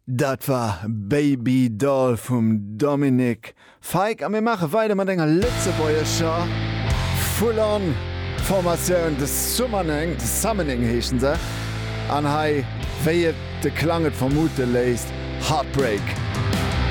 Dat war Baby Doll vum Dominik. Feig a mir mache weide mat enger Litzebäuercher. Full on Formatioun des Summerning, des Summoning heechen se. An hai wéiet de Klanget vermute léist. Heartbreak.